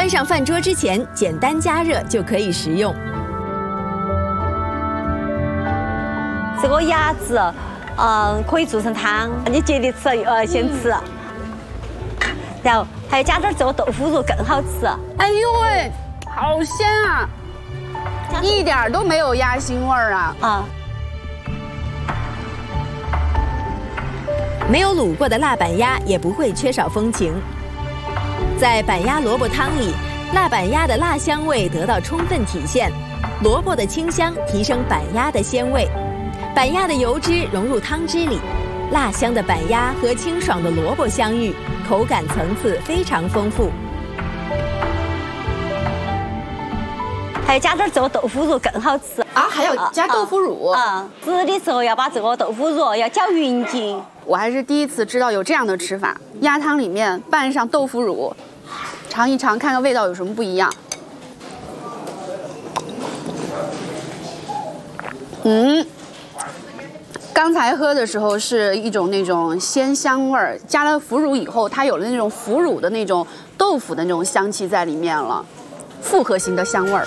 端上饭桌之前，简单加热就可以食用。 这个鸭子，可以做成汤，你接着吃，先吃。然后还加点这个豆腐乳更好吃。 哎呦喂，好鲜啊！一点都没有鸭腥味儿啊！ 没有卤过的辣板鸭也不会缺少风情。在板鸭萝卜汤里，辣板鸭的辣香味得到充分体现，萝卜的清香提升板鸭的鲜味，板鸭的油脂融入汤汁里，辣香的板鸭和清爽的萝卜相遇，口感层次非常丰富。 还加点这个豆腐乳更好吃啊！还要加豆腐乳煮的时候要把这个豆腐乳要搅匀净。 我还是第一次知道有这样的吃法，鸭汤里面拌上豆腐乳，尝一尝看看味道有什么不一样。刚才喝的时候是一种那种鲜香味儿，加了腐乳以后，它有了那种腐乳的那种豆腐的那种香气在里面了，复合型的香味儿。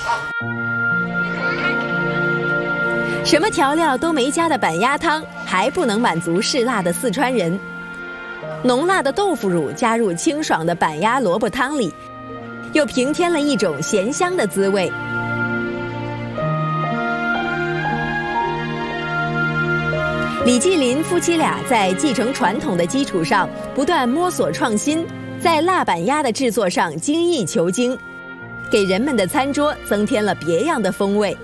什么调料都没加的板鸭汤，还不能满足嗜辣的四川人。浓辣的豆腐乳加入清爽的板鸭萝卜汤里，又平添了一种咸香的滋味。李继林夫妻俩在继承传统的基础上，不断摸索创新，在辣板鸭的制作上精益求精，给人们的餐桌增添了别样的风味。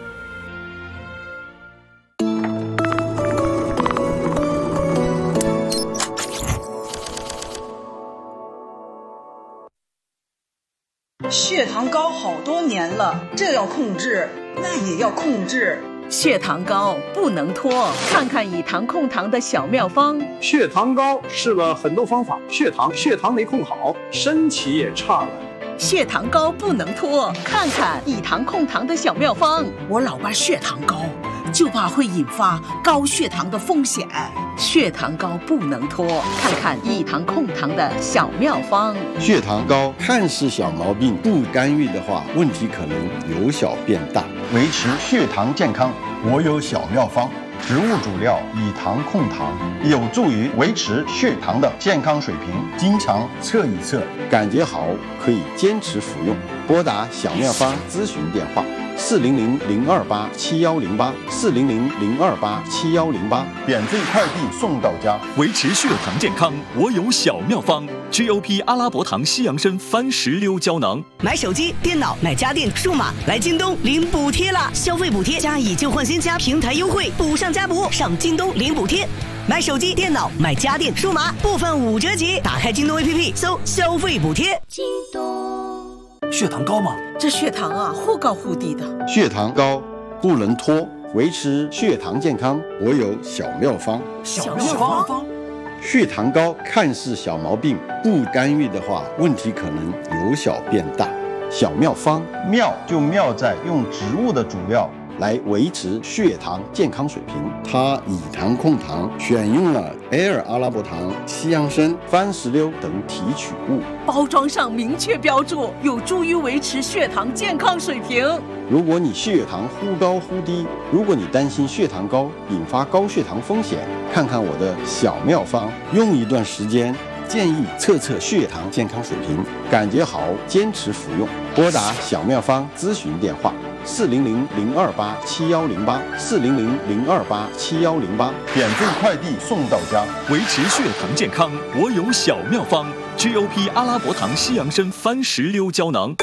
血糖高好多年了，这要控制，那也要控制。 血糖高不能拖，看看以糖控糖的小妙方。 血糖高试了很多方法，血糖没控好，身体也差了。 血糖高不能拖，看看以糖控糖的小妙方。 我老伴血糖高，就怕会引发高血糖的风险。 血糖高不能拖，看看以糖控糖的小妙方。 血糖高看似小毛病，不干预的话，问题可能由小变大。维持血糖健康，我有小妙方。植物主料以糖控糖，有助于维持血糖的健康水平。经常测一测，感觉好可以坚持服用。拨打小妙方咨询电话：400-028-7108，400-028-7108，免费快递送到家。 维持血糖健康，我有小妙方。GOP 阿拉伯糖西洋参番石榴胶囊。 买手机、电脑、买家电、数码，来京东领补贴啦！消费补贴加以旧换新加平台优惠，补上加补，上京东领补贴。买手机、电脑、买家电、数码，部分5折起。打开京东 APP， 搜消费补贴。京东。血糖高吗？ 这血糖啊，忽高忽低的。 血糖高不能拖，维持血糖健康，我有小妙方。 小妙方。 血糖高看似小毛病，不干预的话，问题可能由小变大。小妙方，妙就妙在用植物的主料来维持血糖健康水平。它以糖控糖，选用了埃尔阿拉伯糖、西洋参、番石榴等提取物， 包装上明确标注，有助于维持血糖健康水平。 如果你血糖忽高忽低，如果你担心血糖高引发高血糖风险，看看我的小妙方，用一段时间，建议测测血糖健康水平，感觉好坚持服用。拨打小妙方咨询电话：400-028-7108，400-028-7108，免费快递送到家。 维持血糖健康，我有小妙方。GOP 阿拉伯糖西洋参番石榴胶囊。